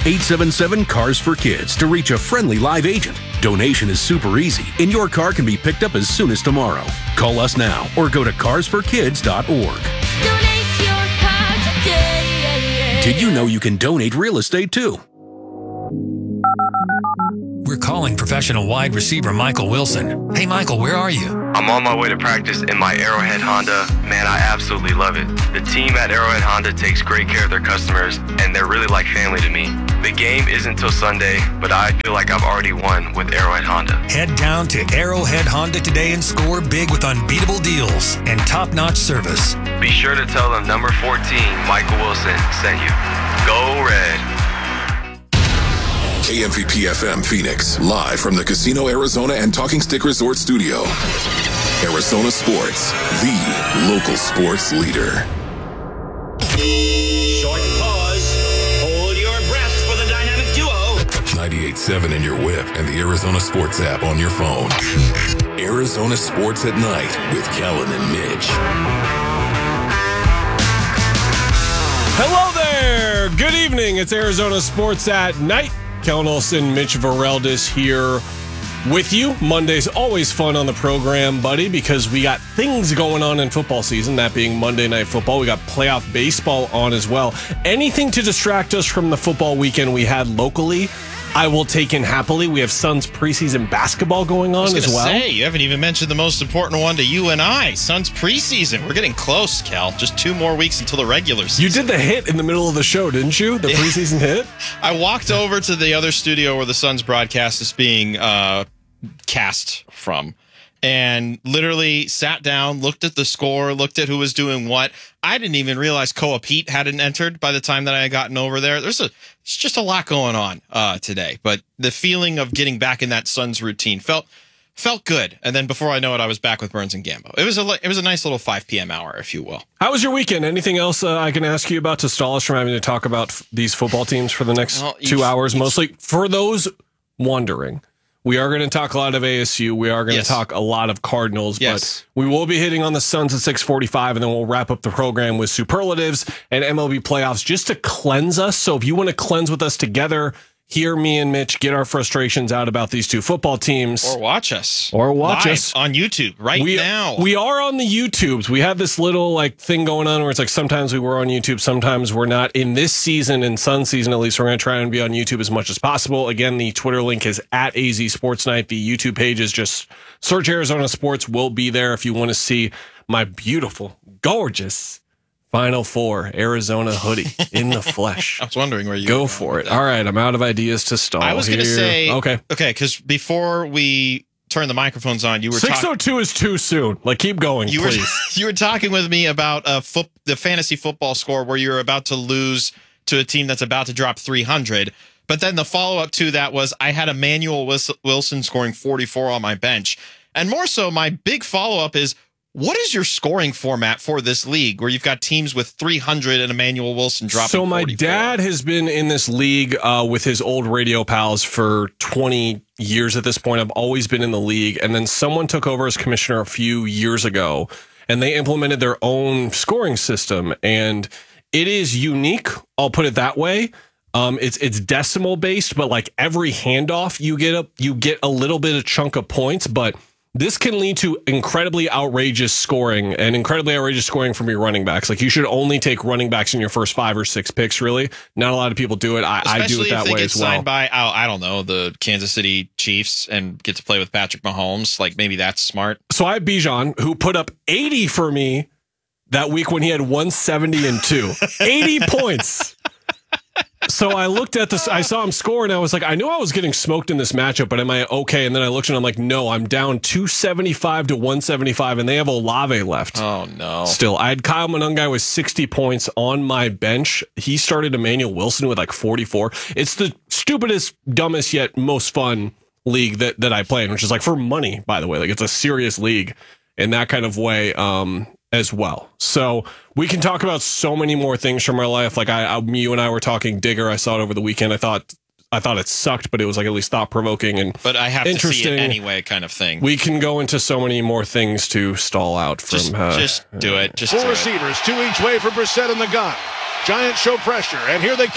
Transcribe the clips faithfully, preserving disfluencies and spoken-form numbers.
eight seven seven, C A R S for Kids to reach a friendly live agent. Donation is super easy, and your car can be picked up as soon as tomorrow. Call us now or go to cars for kids dot org. Donate your car today. Did you know you can donate real estate too? We're calling professional wide receiver Michael Wilson. Hey, Michael, where are you? I'm on my way to practice in my Arrowhead Honda. Man, I absolutely love it. The team at Arrowhead Honda takes great care of their customers, and they're really like family to me. The game isn't till Sunday, but I feel like I've already won with Arrowhead Honda. Head down to Arrowhead Honda today and score big with unbeatable deals and top-notch service. Be sure to tell them number fourteen, Michael Wilson, sent you. Go Red. K M V P F M Phoenix, live from the Casino Arizona and Talking Stick Resort Studio. Arizona Sports, the local sports leader. Short pause. Hold your breath for the dynamic duo. ninety-eight point seven in your whip and the Arizona Sports app on your phone. Arizona Sports at Night with Kellen and Mitch. Hello there. Good evening. It's Arizona Sports at Night. Kellen Olson, Mitch Vareldis here with you. Monday's always fun on the program, buddy, because we got things going on in football season, that being Monday Night Football. We got playoff baseball on as well. Anything to distract us from the football weekend we had locally, I will take in happily. We have Suns preseason basketball going on as well. Say, you haven't even mentioned the most important one to you and I, Suns preseason. We're getting close, Cal. Just two more weeks until the regular season. You did the hit in the middle of the show, didn't you? The preseason hit? I walked over to the other studio where the Suns broadcast is being uh, cast from, and literally sat down, looked at the score, looked at who was doing what. I didn't even realize Koa Pete hadn't entered by the time that I had gotten over there. There's a, it's just a lot going on uh, today, but the feeling of getting back in that Suns routine felt felt good. And then before I know it, I was back with Burns and Gambo. It was a it was a nice little five p.m. hour, if you will. How was your weekend? Anything else uh, I can ask you about to stall us from having to talk about f- these football teams for the next well, two each, hours? each, Mostly for those wondering. We are going to talk a lot of A S U. We are going yes. to talk a lot of Cardinals, yes. but we will be hitting on the Suns at six forty-five, and then we'll wrap up the program with superlatives and M L B playoffs just to cleanse us. So if you want to cleanse with us together, hear me and Mitch get our frustrations out about these two football teams. Or watch us. Or watch live us. on YouTube right we, now. We are on the YouTubes. We have this little like thing going on where it's like sometimes we were on YouTube, sometimes we're not. In this season, in Sun season at least, we're going to try and be on YouTube as much as possible. Again, the Twitter link is at A Z Sports Night. The YouTube page is just search Arizona Sports. We'll be there if you want to see my beautiful, gorgeous Final Four Arizona hoodie in the flesh. I was wondering where you go for it. All right, I'm out of ideas to stall. I was going to say okay, okay, because before we turn the microphones on, you were six oh two is too soon. Like, keep going, you please. Were, you were talking with me about a foot, the fantasy football score where you're about to lose to a team that's about to drop three hundred. But then the follow up to that was I had Emmanuel Wilson scoring forty-four on my bench, and more so, my big follow up is, what is your scoring format for this league where you've got teams with three hundred and Emmanuel Wilson dropping So my forty-four? Dad has been in this league uh, with his old radio pals for twenty years at this point. I've always been in the league. And then someone took over as commissioner a few years ago, and they implemented their own scoring system. And it is unique. I'll put it that way. Um, it's it's decimal based, but like every handoff, you get a you get a little bit of chunk of points, but this can lead to incredibly outrageous scoring and incredibly outrageous scoring from your running backs. Like, you should only take running backs in your first five or six picks, really. Not a lot of people do it. I, I do it that way as well. Signed by, oh, I don't know, the Kansas City Chiefs and get to play with Patrick Mahomes. Like, maybe that's smart. So I have Bijan, who put up eighty for me that week when he had one seventy and two. eighty points. So I looked at this, I saw him score, and I was like, I knew I was getting smoked in this matchup, but am I okay? And then I looked and I'm like, no, I'm down two seventy-five to one seventy-five, and they have Olave left. Oh, no. Still, I had Kyle Monangai with sixty points on my bench. He started Emmanuel Wilson with like forty-four. It's the stupidest, dumbest, yet most fun league that, that I play in, which is like for money, by the way. Like, it's a serious league in that kind of way. Um, as well. So we can talk about so many more things from our life. Like I, I, you and I were talking Digger. I saw it over the weekend. I thought, I thought it sucked, but it was like at least thought provoking and but I have interesting. To see it anyway, kind of thing. We can go into so many more things to stall out from. Just, uh, just do it. Just Four do receivers, it. two each way for Brissett in the gun. Giants show pressure, and here they come.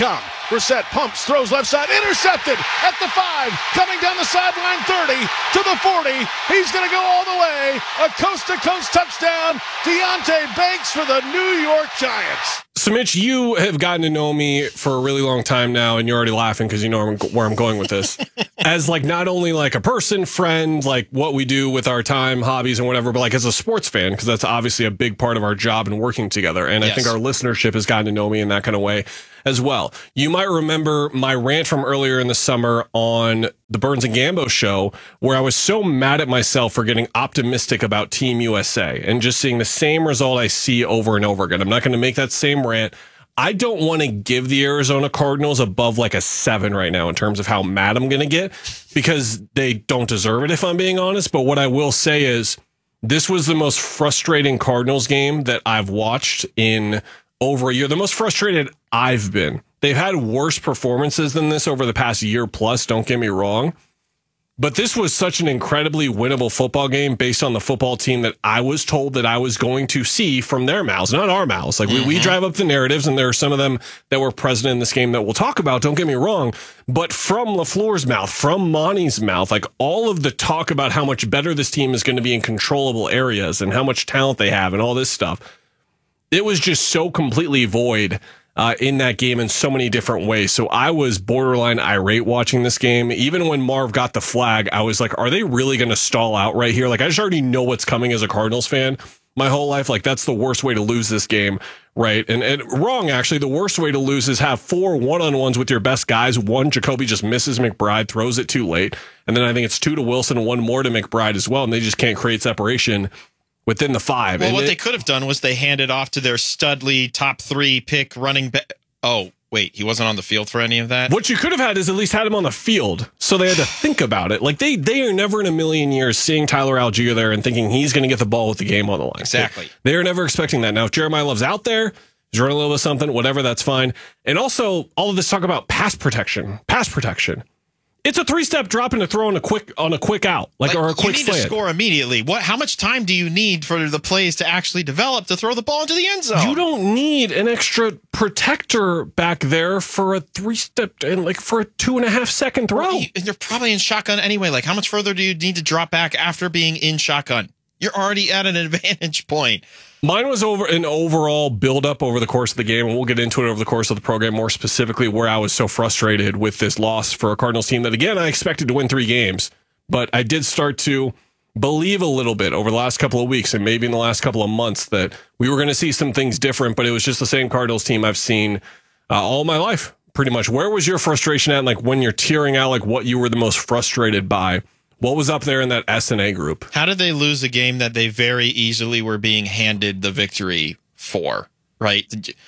Brissett pumps, throws left side, intercepted at the five, coming down the sideline thirty to the forty. He's going to go all the way. A coast-to-coast touchdown. Deontay Banks for the New York Giants. So, Mitch, you have gotten to know me for a really long time now, and you're already laughing because you know where I'm, where I'm going with this. As, like, not only like a person, friend, like what we do with our time, hobbies, and whatever, but like as a sports fan, because that's obviously a big part of our job and working together. And yes. I think our listenership has gotten to know me in that kind of way as well. You might remember my rant from earlier in the summer on the Burns and Gambo show, where I was so mad at myself for getting optimistic about Team U S A and just seeing the same result I see over and over again. I'm not going to make that same rant. I don't want to give the Arizona Cardinals above like a seven right now in terms of how mad I'm going to get, because they don't deserve it, if I'm being honest. But what I will say is this was the most frustrating Cardinals game that I've watched in over a year. The most frustrated I've been. They've had worse performances than this over the past year plus, don't get me wrong. But this was such an incredibly winnable football game based on the football team that I was told that I was going to see from their mouths, not our mouths. Like mm-hmm. we, we drive up the narratives, and there are some of them that were present in this game that we'll talk about, don't get me wrong. But from LaFleur's mouth, from Monty's mouth, like all of the talk about how much better this team is going to be in controllable areas and how much talent they have and all this stuff, it was just so completely void Uh, in that game in so many different ways. So I was borderline irate watching this game. Even when Marv got the flag, I was like, are they really going to stall out right here? Like, I just already know what's coming as a Cardinals fan my whole life. Like, that's the worst way to lose this game, right? And, and wrong, actually. The worst way to lose is have four one-on-ones with your best guys. One, Jacoby just misses McBride, throws it too late. And then I think it's two to Wilson and one more to McBride as well. And they just can't create separation within the five. Well, and what it, they could have done was they handed off to their Studley top three pick running back. Oh, wait, he wasn't on the field for any of that? What you could have had is at least had him on the field, so they had to think about it. Like, they they are never in a million years seeing Tyler Algier there and thinking he's going to get the ball with the game on the line. Exactly. They, they are never expecting that. Now, if Jeremiah Love's out there, he's running a little bit of something, whatever, that's fine. And also, all of this talk about pass protection. Pass protection. It's a three-step drop and a throw on a quick on a quick out, like, like or a quick You need slant. to score immediately. What? How much time do you need for the plays to actually develop to throw the ball into the end zone? You don't need an extra protector back there for a three-step and like for a two and a half second throw. Well, you're probably in shotgun anyway. Like, how much further do you need to drop back after being in shotgun? You're already at an advantage point. Mine was over an overall build-up over the course of the game, and we'll get into it over the course of the program, more specifically where I was so frustrated with this loss for a Cardinals team that, again, I expected to win three games, but I did start to believe a little bit over the last couple of weeks and maybe in the last couple of months that we were going to see some things different, but it was just the same Cardinals team I've seen uh, all my life, pretty much. Where was your frustration at, like when you're tearing out, like what you were the most frustrated by? What was up there in that S and A group? How did they lose a game that they very easily were being handed the victory for, right?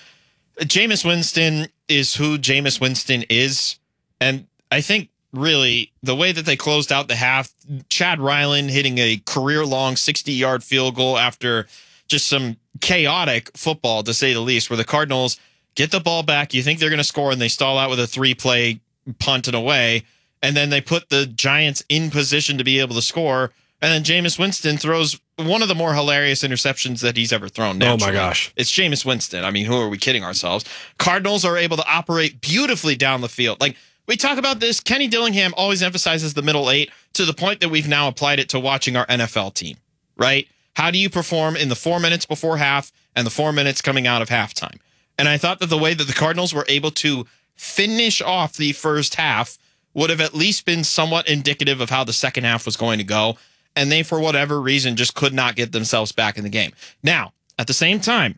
Jameis Winston is who Jameis Winston is. And I think really the way that they closed out the half, Chad Ryland hitting a career-long sixty-yard field goal after just some chaotic football, to say the least, where the Cardinals get the ball back. You think they're going to score, and they stall out with a three-play punt and away. And then they put the Giants in position to be able to score. And then Jameis Winston throws one of the more hilarious interceptions that he's ever thrown. Naturally. Oh, my gosh. It's Jameis Winston. I mean, who are we kidding ourselves? Cardinals are able to operate beautifully down the field. Like, we talk about this. Kenny Dillingham always emphasizes the middle eight to the point that we've now applied it to watching our N F L team, right? How do you perform in the four minutes before half and the four minutes coming out of halftime? And I thought that the way that the Cardinals were able to finish off the first half would have at least been somewhat indicative of how the second half was going to go. And they, for whatever reason, just could not get themselves back in the game. Now, at the same time,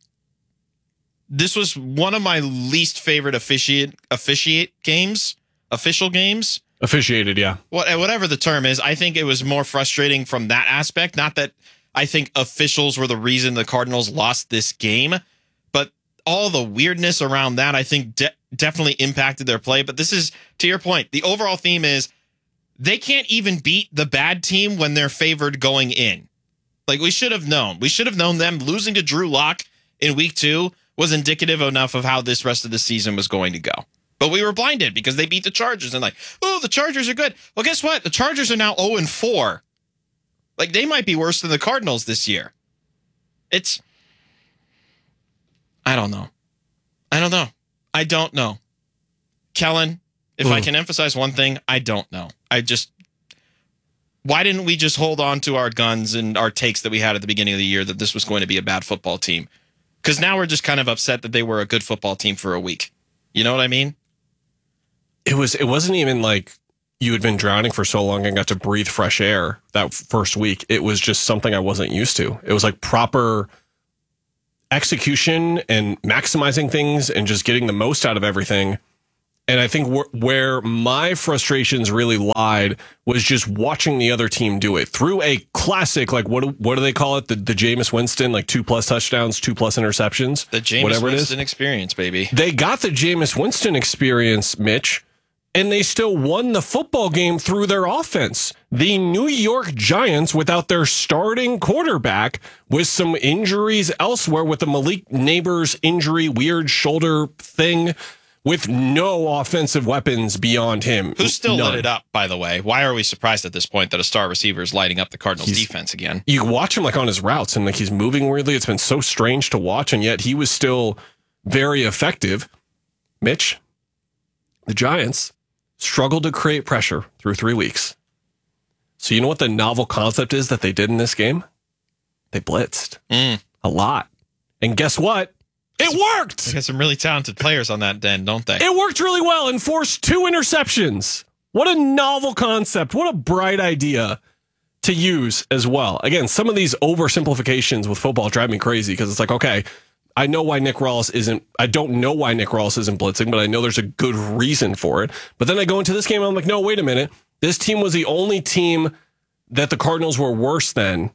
this was one of my least favorite officiate officiate games, official games. Officiated, yeah. What, whatever the term is, I think it was more frustrating from that aspect. Not that I think officials were the reason the Cardinals lost this game, but all the weirdness around that, I think, de- definitely impacted their play. But this is, to your point, the overall theme is they can't even beat the bad team when they're favored going in. Like, we should have known. We should have known them losing to Drew Lock in week two was indicative enough of how this rest of the season was going to go. But we were blinded because they beat the Chargers and like, oh, the Chargers are good. Well, guess what? The Chargers are now oh and four. Like, they might be worse than the Cardinals this year. It's, I don't know. I don't know. I don't know. Kellen, if Mm. I can emphasize one thing, I don't know. I just, why didn't we just hold on to our guns and our takes that we had at the beginning of the year that this was going to be a bad football team? Because now we're just kind of upset that they were a good football team for a week. You know what I mean? It was. It wasn't even like you had been drowning for so long and got to breathe fresh air that first week. It was just something I wasn't used to. It was like proper execution and maximizing things and just getting the most out of everything. And I think wh- where my frustrations really lied was just watching the other team do it through a classic, like what do, what do they call it? The the Jameis Winston, like two plus touchdowns, two plus interceptions. The Jameis whatever Winston it is. experience, baby. They got the Jameis Winston experience, Mitch, and they still won the football game through their offense. The New York Giants, without their starting quarterback, with some injuries elsewhere, with the Malik Neighbors injury, weird shoulder thing, with no offensive weapons beyond him. Who still None. lit it up, by the way? Why are we surprised at this point that a star receiver is lighting up the Cardinals He's- defense again? You watch him like on his routes and like he's moving weirdly. It's been so strange to watch, and yet he was still very effective. Mitch, the Giants struggled to create pressure through three weeks. So you know what the novel concept is that they did in this game? They blitzed Mm. a lot. And guess what? It worked! They got some really talented players on that den, don't they? It worked really well and forced two interceptions. What a novel concept. What a bright idea to use as well. Again, some of these oversimplifications with football drive me crazy because it's like, okay, I know why Nick Rawls isn't, I don't know why Nick Rawls isn't blitzing, but I know there's a good reason for it. But then I go into this game and I'm like, no, wait a minute. This team was the only team that the Cardinals were worse than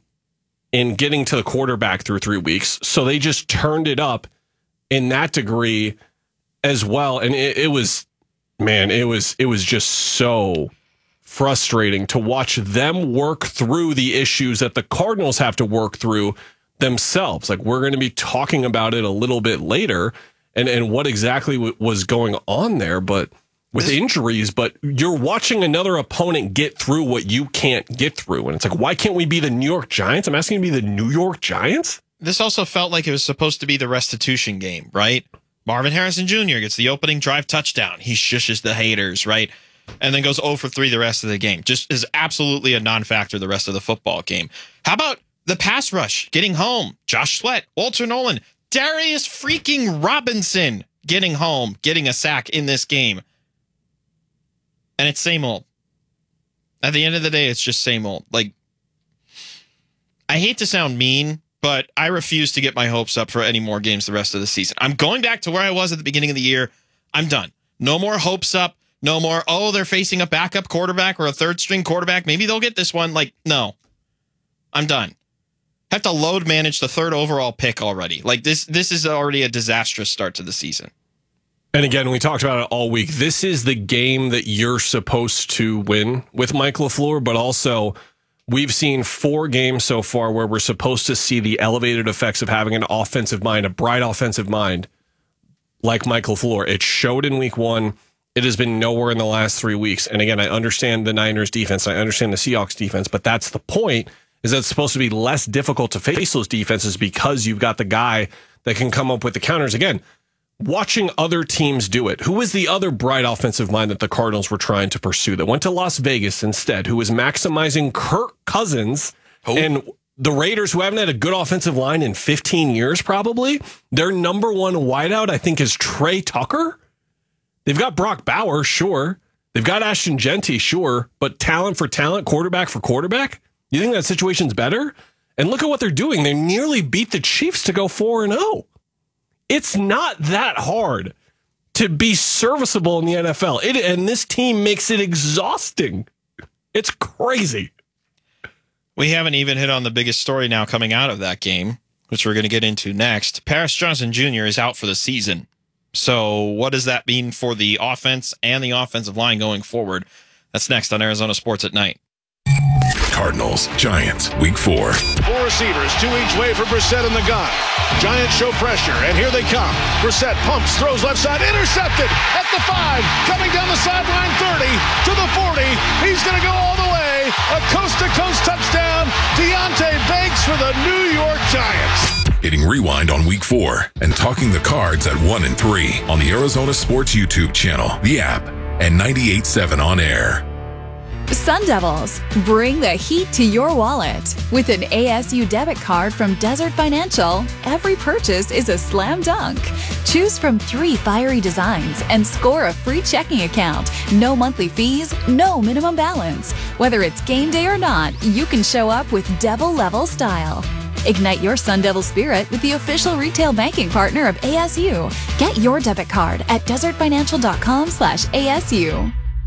in getting to the quarterback through three weeks. So they just turned it up in that degree as well. And it, it was, man, it was, it was just so frustrating to watch them work through the issues that the Cardinals have to work through themselves. Like, we're going to be talking about it a little bit later and, and what exactly w- was going on there, but with this, injuries, but you're watching another opponent get through what you can't get through. And it's like, why can't we be the New York Giants? I'm asking you to be the New York Giants. This also felt like it was supposed to be the restitution game, right? Marvin Harrison Junior gets the opening drive touchdown. He shushes the haters, right? And then goes zero for three the rest of the game. Just is absolutely a non-factor the rest of the football game. How about the pass rush getting home? Josh Sweat, Walter Nolan, Darius freaking Robinson getting home, getting a sack in this game. And it's same old. At the end of the day, it's just same old. Like, I hate to sound mean, but I refuse to get my hopes up for any more games the rest of the season. I'm going back to where I was at the beginning of the year. I'm done. No more hopes up. No more, oh, they're facing a backup quarterback or a third string quarterback. Maybe they'll get this one. Like, no. I'm done. Have to load manage the third overall pick already. Like, this this is already a disastrous start to the season. And again, we talked about it all week. This is the game that you're supposed to win with Mike LaFleur, but also we've seen four games so far where we're supposed to see the elevated effects of having an offensive mind, a bright offensive mind like Mike LaFleur. It showed in week one. It has been nowhere in the last three weeks. And again, I understand the Niners defense. I understand the Seahawks defense, but that's the point, is that it's supposed to be less difficult to face those defenses because you've got the guy that can come up with the counters. Again, watching other teams do it. Who was the other bright offensive mind that the Cardinals were trying to pursue that went to Las Vegas instead, who was maximizing Kirk Cousins oh. and the Raiders, who haven't had a good offensive line in fifteen years, probably? Their number one wideout, I think, is Trey Tucker. They've got Brock Bowers, sure. They've got Ashton Genty, sure. But talent for talent, quarterback for quarterback? You think that situation's better? And look at what they're doing. They nearly beat the Chiefs to go four and oh. It's not that hard to be serviceable in the N F L. It, and this team makes it exhausting. It's crazy. We haven't even hit on the biggest story now coming out of that game, which we're going to get into next. Paris Johnson Junior is out for the season. So what does that mean for the offense and the offensive line going forward? That's next on Arizona Sports at Night. Cardinals, Giants, week four. Four receivers, two each way for Brissett in the gun. Giants show pressure, and here they come. Brissett pumps, throws left side, intercepted at the five, coming down the sideline thirty to the forty. He's going to go all the way. A coast-to-coast touchdown. Deonte Banks for the New York Giants. hitting rewind on week four, and talking the Cards at one and three on the Arizona Sports YouTube channel, the app, and ninety-eight point seven on air. Sun Devils, bring the heat to your wallet. With an A S U debit card from Desert Financial, every purchase is a slam dunk. Choose from three fiery designs and score a free checking account. No monthly fees, no minimum balance. Whether it's game day or not, you can show up with Devil-level style. Ignite your Sun Devil spirit with the official retail banking partner of A S U. Get your debit card at desertfinancial.com slash ASU.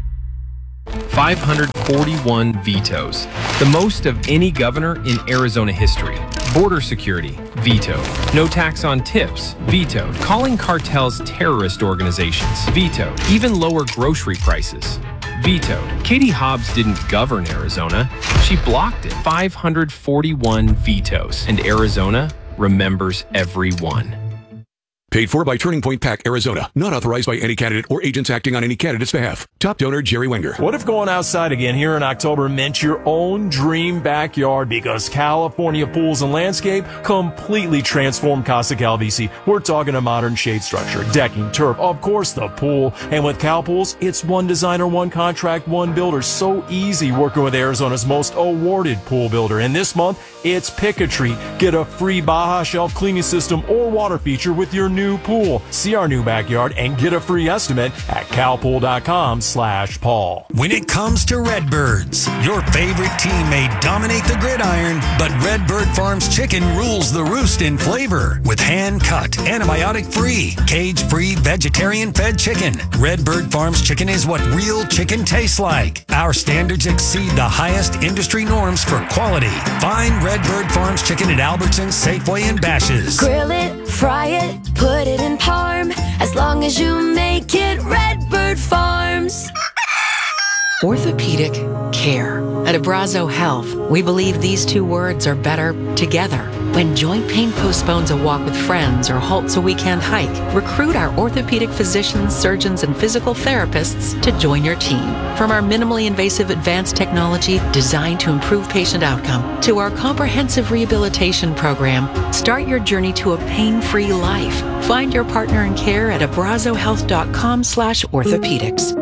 five hundred forty-one vetoes, the most of any governor in Arizona history. Border security, vetoed. No tax on tips, vetoed. Calling cartels terrorist organizations, vetoed. Even lower grocery prices, vetoed. Katie Hobbs didn't govern Arizona, she blocked it. five hundred forty-one vetoes, and Arizona remembers every one. Paid for by Turning Point Pack, Arizona. Not authorized by any candidate or agents acting on any candidate's behalf. Top donor, Jerry Wenger. What if going outside again here in October meant your own dream backyard? Because California Pools and Landscape completely transformed Casa Calvisi. We're talking a modern shade structure, decking, turf, of course the pool. And with Cal Pools, it's one designer, one contract, one builder. So easy working with Arizona's most awarded pool builder. And this month, it's Pick a Tree. Get a free Baja Shelf cleaning system or water feature with your new pool. See our new backyard and get a free estimate at calpool.com slash Paul. When it comes to Redbirds, your favorite team may dominate the gridiron, but Redbird Farms chicken rules the roost in flavor with hand-cut, antibiotic-free, cage-free, vegetarian-fed chicken. Redbird Farms chicken is what real chicken tastes like. Our standards exceed the highest industry norms for quality. Find Redbird Farms chicken at Albertsons, Safeway, and Bash's. Grill it, fry it, put it in parm. As long as you make it Redbird Farms. Orthopedic care. At Abrazo Health, we believe these two words are better together. When joint pain postpones a walk with friends or halts a weekend hike, recruit our orthopedic physicians, surgeons, and physical therapists to join your team. From our minimally invasive advanced technology designed to improve patient outcome to our comprehensive rehabilitation program, start your journey to a pain-free life. Find your partner in care at abrazohealth.com slash orthopedics.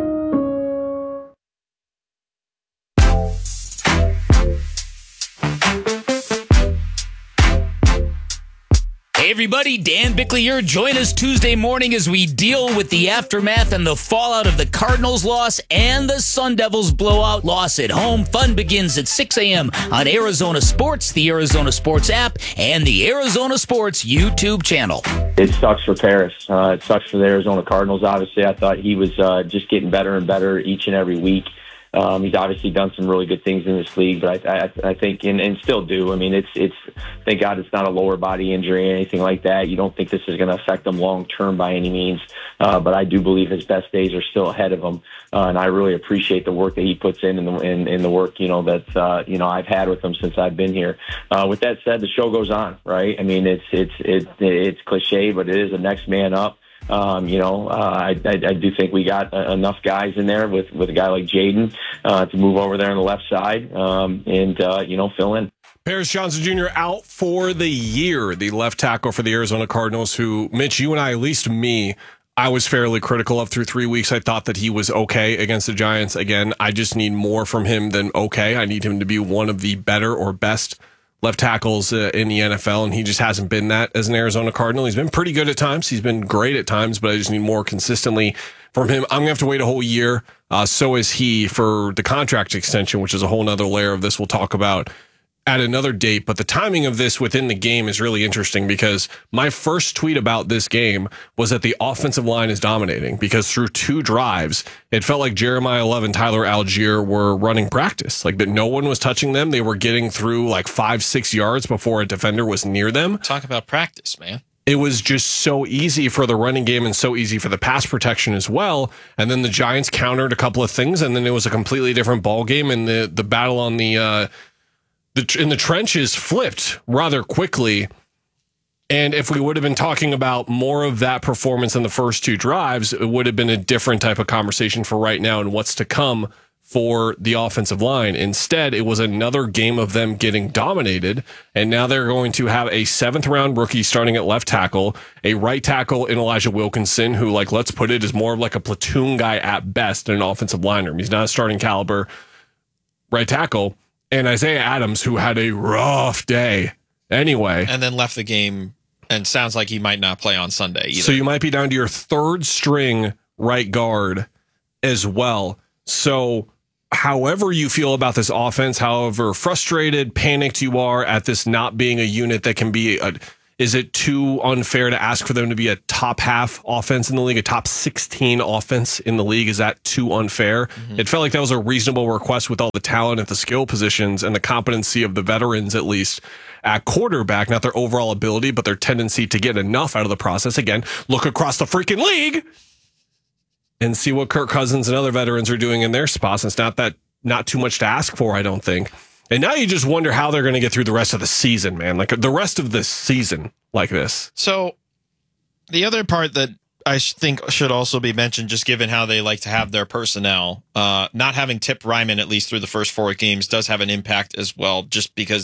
Hey everybody, Dan Bickley here. Join us Tuesday morning as we deal with the aftermath and the fallout of the Cardinals loss and the Sun Devils blowout loss at home. Fun begins at six a.m. on Arizona Sports, the Arizona Sports app, and the Arizona Sports YouTube channel. It sucks for Paris. Uh, it sucks for the Arizona Cardinals, obviously. I thought he was uh, just getting better and better each and every week. Um, he's obviously done some really good things in this league, but I, I, I think, and, and still do. I mean, it's, it's, thank God it's not a lower body injury or anything like that. You don't think this is going to affect him long term by any means, uh, but I do believe his best days are still ahead of him, uh, and I really appreciate the work that he puts in and the, in, in the work, you know, that uh, you know I've had with him since I've been here. Uh, with that said, the show goes on, right? I mean, it's it's it's it's cliche, but it is a next man up. Um, you know, uh, I, I, I do think we got uh, enough guys in there with, with a guy like Jaden uh, to move over there on the left side um, and, uh, you know, fill in. Paris Johnson Junior out for the year, the left tackle for the Arizona Cardinals, who, Mitch, you and I, at least me, I was fairly critical of through three weeks. I thought that he was okay against the Giants. Again, I just need more from him than okay. I need him to be one of the better or best left tackles uh, in the N F L, and he just hasn't been that as an Arizona Cardinal. He's been pretty good at times. He's been great at times, but I just need more consistently from him. I'm going to have to wait a whole year. Uh, so is he for the contract extension, which is a whole nother layer of this we'll talk about at another date. But the timing of this within the game is really interesting because my first tweet about this game was that the offensive line is dominating because through two drives, it felt like Jeremiah Love and Tyler Algier were running practice, like that no one was touching them. They were getting through like five, six yards before a defender was near them. Talk about practice, man. It was just so easy for the running game and so easy for the pass protection as well. And then the Giants countered a couple of things, and then it was a completely different ball game. And the the battle on the uh, the in the trenches flipped rather quickly. And if we would have been talking about more of that performance in the first two drives, it would have been a different type of conversation for right now and what's to come for the offensive line. Instead, it was another game of them getting dominated, and now they're going to have a seventh round rookie starting at left tackle, a right tackle in Elijah Wilkinson, who, like, let's put it, is more of like a platoon guy at best in an offensive line room. He's not a starting caliber right tackle, and Isaiah Adams, who had a rough day anyway. And then left the game, and sounds like he might not play on Sunday either. So you might be down to your third string right guard as well. So however you feel about this offense, however frustrated, panicked you are at this not being a unit that can be a, is it too unfair to ask for them to be a top half offense in the league, a top sixteen offense in the league? Is that too unfair? Mm-hmm. It felt like that was a reasonable request with all the talent at the skill positions and the competency of the veterans, at least at quarterback, not their overall ability, but their tendency to get enough out of the process. Again, look across the freaking league and see what Kirk Cousins and other veterans are doing in their spots. It's not that not too much to ask for, I don't think. And now you just wonder how they're going to get through the rest of the season, man. Like the rest of this season like this. So the other part that I think should also be mentioned, just given how they like to have their personnel, uh, not having Tip Ryman at least through the first four games does have an impact as well, just because